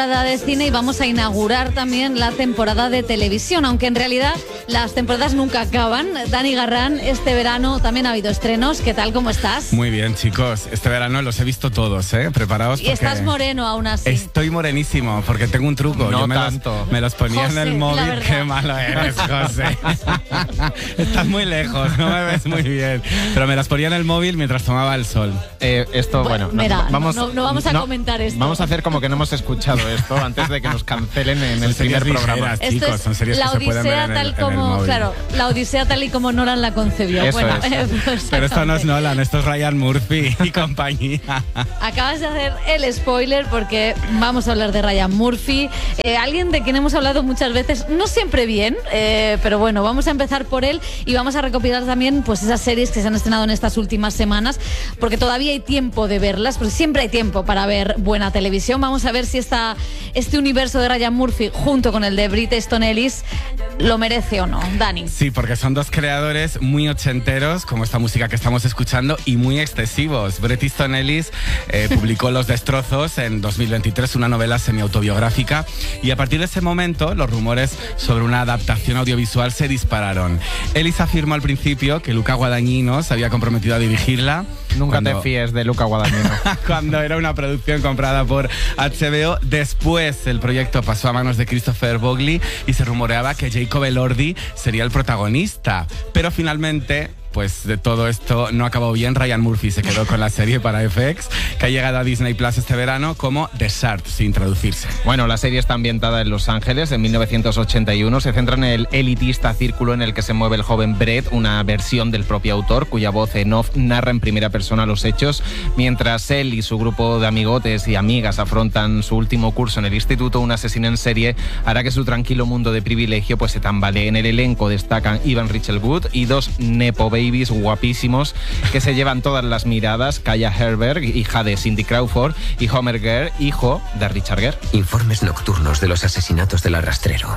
De cine y vamos a inaugurar también la temporada de televisión, aunque en realidad las temporadas nunca acaban. Dani Garrán, este verano también ha habido estrenos. ¿Qué tal? ¿Cómo estás? Muy bien, chicos. Este verano los he visto todos, ¿eh? Preparaos. Y estás moreno aún así. Estoy morenísimo porque tengo un truco. No Yo tanto. me los ponía José, en el móvil. Qué malo eres, José. Estás muy lejos, no me ves muy bien. Pero me las ponía en el móvil mientras tomaba el sol. Mira, no vamos a comentar esto. Vamos a hacer como que no hemos escuchado esto antes de que nos cancelen en el primer programa. Chicos, esto es son series la que se pueden ver Odisea en el como, móvil. claro, la Odisea tal y como Nolan la concebió. Eso es. Pues, pero esto no es Nolan, esto es Ryan Murphy y compañía. Acabas de hacer el spoiler porque vamos a hablar de Ryan Murphy, alguien de quien hemos hablado muchas veces, no siempre bien, pero bueno, vamos a empezar por él y vamos a recopilar también pues esas series que se han estrenado en estas últimas semanas, porque todavía hay tiempo de verlas, porque siempre hay tiempo para ver buena televisión. Vamos a ver si este universo de Ryan Murphy junto con el de Bret Easton Ellis lo merece o no. Dani. Sí, porque son dos creadores muy ochenteros, como esta música que estamos escuchando, y muy excesivos. Bret Easton Ellis publicó Los Destrozos en 2023, una novela semi-autobiográfica, y a partir de ese momento los rumores sobre una adaptación audiovisual se dispararon. Ellis afirmó al principio que Luca Guadagnino se había comprometido a dirigirla. Nunca te fíes de Luca Guadagnino. Cuando era una producción comprada por HBO. Después el proyecto pasó a manos de Christopher Bogley y se rumoreaba que Jacob Elordi sería el protagonista. Pero finalmente, pues de todo esto no acabó bien. Ryan Murphy se quedó con la serie para FX, que ha llegado a Disney Plus este verano como The Shard, sin traducirse. Bueno, la serie está ambientada en Los Ángeles en 1981. Se centra en el elitista círculo en el que se mueve el joven Brett, una versión del propio autor, cuya voz en off narra en primera persona los hechos, mientras él y su grupo de amigotes y amigas afrontan su último curso en el instituto. Un asesino en serie hará que su tranquilo mundo de privilegio pues se tambalee. En el elenco destacan Evan Rachel Wood y dos nepo babies guapísimos que se llevan todas las miradas: Kaya Herberg, hija de Cindy Crawford, y Homer Gere, hijo de Richard Gere. Informes nocturnos de los asesinatos del arrastrero.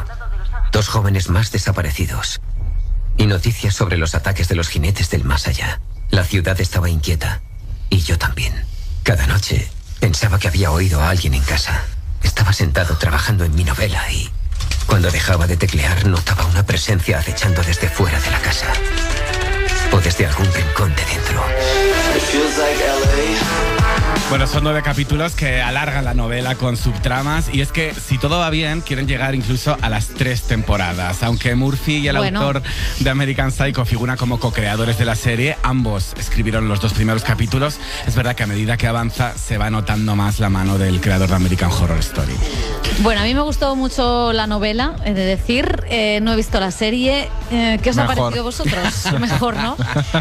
2 jóvenes más desaparecidos. Y noticias sobre los ataques de los jinetes del más allá. La ciudad estaba inquieta. Y yo también. Cada noche pensaba que había oído a alguien en casa. Estaba sentado trabajando en mi novela y, cuando dejaba de teclear, notaba una presencia acechando desde fuera de la casa. O desde algún rincón de dentro. Bueno, son 9 capítulos que alargan la novela con subtramas, y es que si todo va bien quieren llegar incluso a las 3 temporadas. Aunque Murphy y el autor de American Psycho figuran como co-creadores de la serie, ambos escribieron los 2 primeros capítulos. Es verdad que a medida que avanza se va notando más la mano del creador de American Horror Story. Bueno, a mí me gustó mucho la novela, he de decir, no he visto la serie. ¿Qué os ha parecido a vosotros? Mejor, ¿no?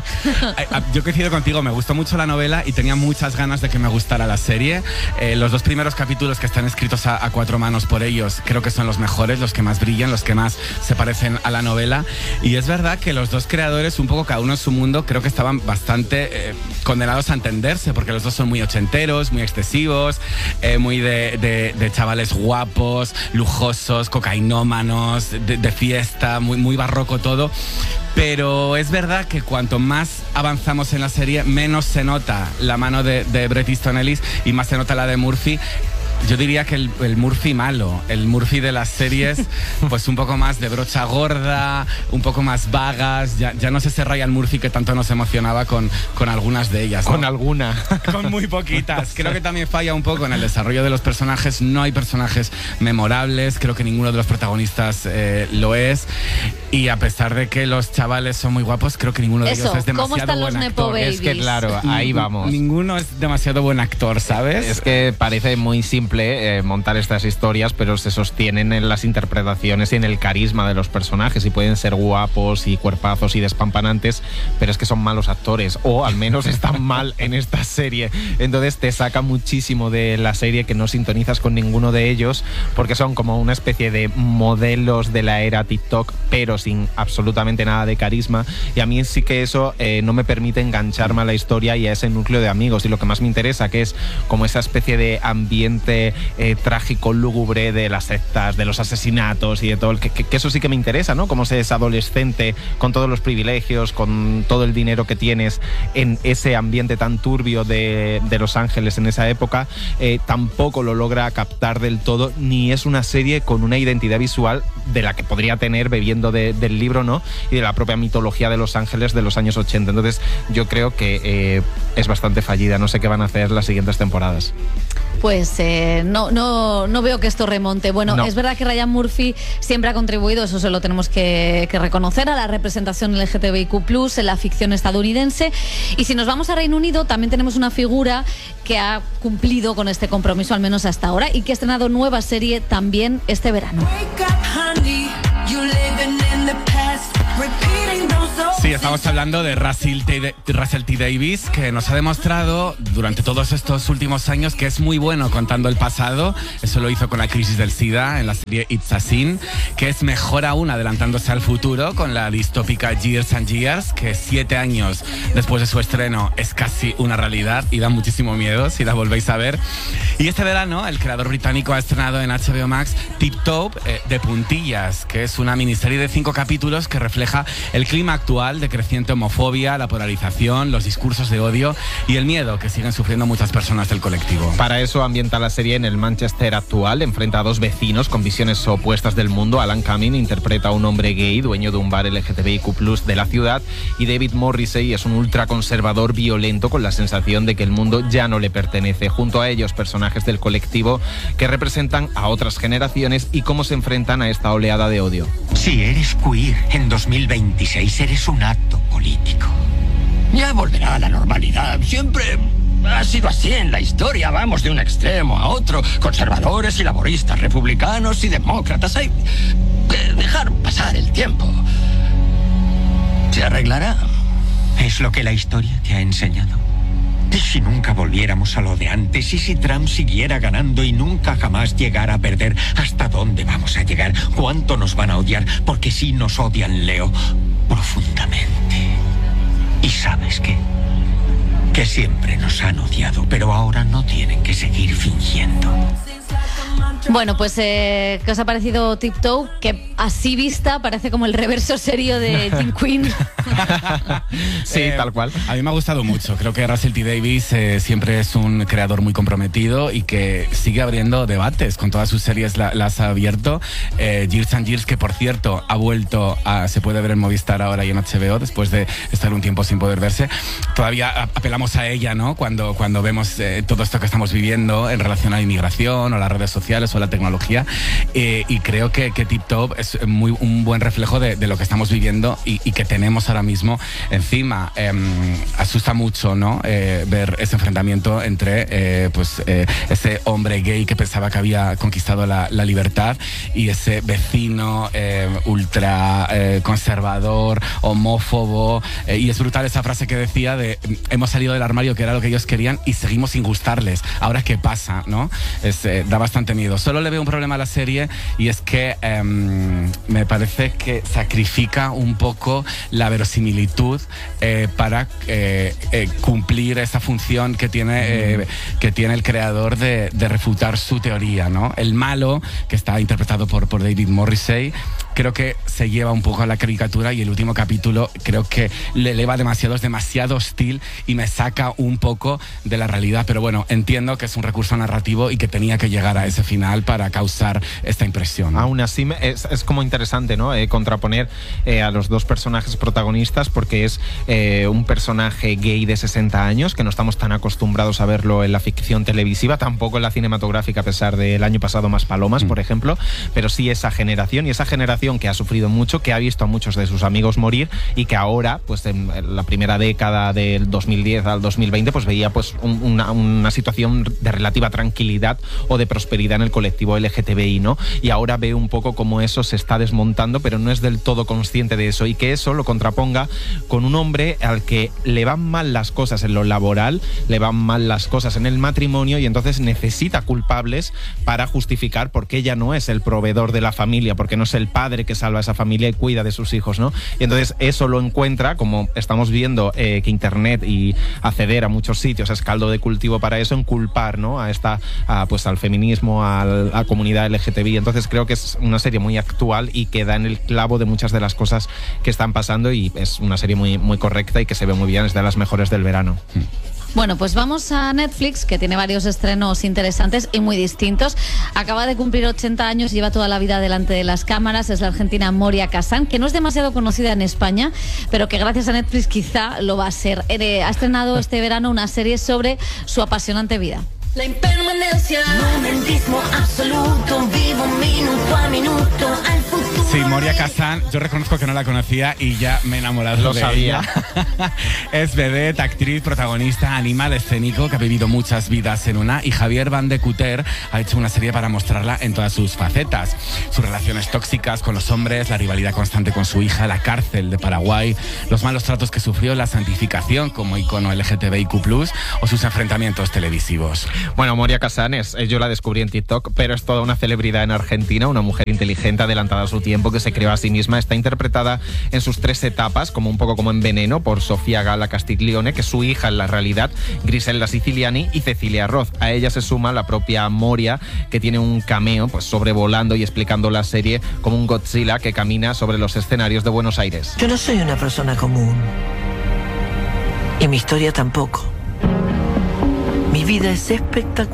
Yo coincido contigo, me gustó mucho la novela y tenía muchas ganas de que me gustara la serie. Los 2 primeros capítulos, que están escritos a 4 manos por ellos, creo que son los mejores, los que más brillan, los que más se parecen a la novela. Y es verdad que los 2 creadores, un poco cada uno en su mundo, creo que estaban bastante condenados a entenderse, porque los 2 son muy ochenteros, muy excesivos, muy de chavales guapos, lujosos, cocainómanos, de fiesta, muy barroco todo. Pero es verdad que cuanto más avanzamos en la serie, menos se nota la mano de Bret Easton Ellis y más se nota la de Murphy. Yo diría que el Murphy malo, el Murphy de las series, pues un poco más de brocha gorda, un poco más vagas. Ya no es ese Ryan Murphy que tanto nos emocionaba con algunas de ellas, ¿no? Con alguna. Con muy poquitas. Creo que también falla un poco en el desarrollo de los personajes. No hay personajes memorables, creo que ninguno de los protagonistas lo es. Y a pesar de que los chavales son muy guapos, creo que ninguno de ellos es demasiado ¿cómo están buen los Nepo actor. Babies? Es que claro, ahí vamos. Ninguno es demasiado buen actor, ¿sabes? Es que parece muy simple montar estas historias, pero se sostienen en las interpretaciones y en el carisma de los personajes, y pueden ser guapos y cuerpazos y despampanantes, pero es que son malos actores, o al menos están mal en esta serie. Entonces te saca muchísimo de la serie que no sintonizas con ninguno de ellos, porque son como una especie de modelos de la era TikTok, pero sin absolutamente nada de carisma, y a mí sí que eso no me permite engancharme a la historia y a ese núcleo de amigos. Y lo que más me interesa, que es como esa especie de ambiente ambiente trágico, lúgubre de las sectas, de los asesinatos y de todo, que eso sí que me interesa, ¿no? Cómo se es adolescente con todos los privilegios, con todo el dinero que tienes en ese ambiente tan turbio de Los Ángeles en esa época, tampoco lo logra captar del todo, ni es una serie con una identidad visual de la que podría tener bebiendo del libro, ¿no? Y de la propia mitología de Los Ángeles de los años 80. Entonces yo creo que es bastante fallida. No sé qué van a hacer las siguientes temporadas. Pues no veo que esto remonte. Bueno, no. Es verdad que Ryan Murphy siempre ha contribuido, eso se lo tenemos que reconocer, a la representación LGTBIQ+ en la ficción estadounidense. Y si nos vamos a Reino Unido, también tenemos una figura que ha cumplido con este compromiso, al menos hasta ahora, y que ha estrenado nueva serie también este verano. Sí, estamos hablando de Russell T. Davies, que nos ha demostrado durante todos estos últimos años que es muy bueno contando el pasado. Eso lo hizo con la crisis del SIDA en la serie It's a Sin, que es mejor aún adelantándose al futuro con la distópica Years and Years, que 7 años después de su estreno es casi una realidad y da muchísimo miedo si la volvéis a ver. Y este verano el creador británico ha estrenado en HBO Max Tip Top de puntillas, que es una miniserie de 5 capítulos que refleja el clima actual de creciente homofobia, la polarización, los discursos de odio y el miedo que siguen sufriendo muchas personas del colectivo. Para eso ambienta la serie en el Manchester actual, enfrenta a 2 vecinos con visiones opuestas del mundo. Alan Cumming interpreta a un hombre gay, dueño de un bar LGTBIQ+ de la ciudad, y David Morrissey es un ultraconservador violento con la sensación de que el mundo ya no le pertenece. Junto a ellos, personajes del colectivo que representan a otras generaciones y cómo se enfrentan a esta oleada de odio. Si eres queer en 2026, eres un acto político. Ya volverá a la normalidad. Siempre ha sido así en la historia. Vamos de un extremo a otro. Conservadores y laboristas, republicanos y demócratas. Hay que dejar pasar el tiempo. Se arreglará. Es lo que la historia te ha enseñado. ¿Y si nunca volviéramos a lo de antes? ¿Y si Trump siguiera ganando y nunca jamás llegara a perder? ¿Hasta dónde vamos a llegar? ¿Cuánto nos van a odiar? Porque sí nos odian, Leo, profundamente. ¿Y sabes qué? Que siempre nos han odiado, pero ahora no tienen que seguir fingiendo. Bueno, pues ¿qué os ha parecido Tip Top? Que así vista parece como el reverso serio de Jim Quinn. Sí, tal cual. A mí me ha gustado mucho. Creo que Russell T. Davies siempre es un creador muy comprometido y que sigue abriendo debates. Con todas sus series las ha abierto. Years and Years, que por cierto ha vuelto se puede ver en Movistar ahora y en HBO después de estar un tiempo sin poder verse. Todavía apelamos a ella, ¿no? Cuando vemos todo esto que estamos viviendo en relación a la inmigración o las redes sociales o la tecnología, y creo que Tip Top es un buen reflejo de lo que estamos viviendo y que tenemos ahora mismo encima. Asusta mucho, ¿no? Ver ese enfrentamiento entre ese hombre gay que pensaba que había conquistado la libertad y ese vecino ultra conservador, homófobo, y es brutal esa frase que decía de hemos salido del armario, que era lo que ellos querían, y seguimos sin gustarles. Ahora, ¿qué pasa? ¿No? Da bastante miedo. Solo le veo un problema a la serie, y es que me parece que sacrifica un poco la verosimilitud para cumplir esa función que tiene el creador de refutar su teoría, ¿no? El malo, que está interpretado por David Morrissey, creo que se lleva un poco a la caricatura, y el último capítulo creo que le eleva demasiado, es demasiado hostil y me saca un poco de la realidad. Pero bueno, entiendo que es un recurso narrativo y que tenía que llegar a ese final para causar esta impresión, ¿no? Aún así es como interesante, ¿no? Contraponer a los 2 personajes protagonistas, porque es un personaje gay de 60 años, que no estamos tan acostumbrados a verlo en la ficción televisiva, tampoco en la cinematográfica, a pesar del año pasado Maspalomas, por ejemplo, pero sí esa generación que ha sufrido mucho, que ha visto a muchos de sus amigos morir, y que ahora, pues en la primera década del 2010 al 2020, pues veía pues una situación de relativa tranquilidad o de prosperidad en el colectivo LGTBI, ¿no? Y ahora ve un poco cómo eso se está desmontando, pero no es del todo consciente de eso, y que eso lo contraponga con un hombre al que le van mal las cosas en lo laboral, le van mal las cosas en el matrimonio, y entonces necesita culpables para justificar por qué ella no es el proveedor de la familia, porque no es el padre padre que salva a esa familia y cuida de sus hijos, ¿no? Y entonces eso lo encuentra, como estamos viendo que Internet y acceder a muchos sitios es caldo de cultivo para eso, en culpar, ¿no? Pues al feminismo, a la comunidad LGTBI. Entonces creo que es una serie muy actual y que da en el clavo de muchas de las cosas que están pasando, y es una serie muy, muy correcta y que se ve muy bien, es de las mejores del verano. Bueno, pues vamos a Netflix, que tiene varios estrenos interesantes y muy distintos. Acaba de cumplir 80 años, lleva toda la vida delante de las cámaras. Es la argentina Moria Kazan, que no es demasiado conocida en España, pero que gracias a Netflix quizá lo va a ser. Ha estrenado este verano una serie sobre su apasionante vida. La impermanencia, momentismo absoluto, vivo minuto a minuto al futuro. Sí, Moria Kazan, yo reconozco que no la conocía y ya me he enamorado de ella. Es vedette, actriz, protagonista, animal escénico que ha vivido muchas vidas en una, y Javier Van de Cuter ha hecho una serie para mostrarla en todas sus facetas. Sus relaciones tóxicas con los hombres, la rivalidad constante con su hija, la cárcel de Paraguay, los malos tratos que sufrió, la santificación como icono LGTBIQ+, o sus enfrentamientos televisivos. Bueno, Moria Kazan yo la descubrí en TikTok, pero es toda una celebridad en Argentina, una mujer inteligente, adelantada a su tiempo, que se creó a sí misma. Está interpretada en sus 3 etapas, como un poco como en Veneno, por Sofía Gala Castiglione, que es su hija en la realidad, Griselda Siciliani y Cecilia Roth. A ella se suma la propia Moria, que tiene un cameo pues sobrevolando y explicando la serie como un Godzilla que camina sobre los escenarios de Buenos Aires. Yo no soy una persona común. Y mi historia tampoco. Mi vida es espectacular.